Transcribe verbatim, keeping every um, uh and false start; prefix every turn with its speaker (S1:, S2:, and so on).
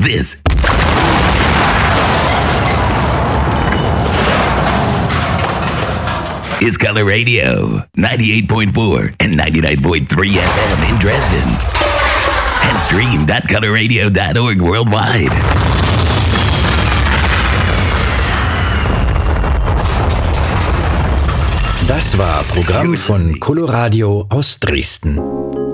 S1: This is Color Radio, ninety-eight point four and ninety-nine point three F M in Dresden. And stream dot color radio dot org worldwide.
S2: Das war Programm von Coloradio aus Dresden.